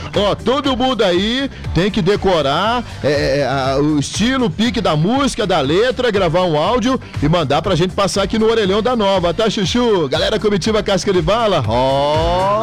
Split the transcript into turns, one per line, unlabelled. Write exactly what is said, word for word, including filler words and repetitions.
Ó, todo mundo aí tem que decorar é, a, o estilo, o pique da música, da letra, gravar um áudio e mandar pra gente passar aqui no Orelhão da Nova, tá, Chuchu? Galera, comitiva Casca de Bala, ó...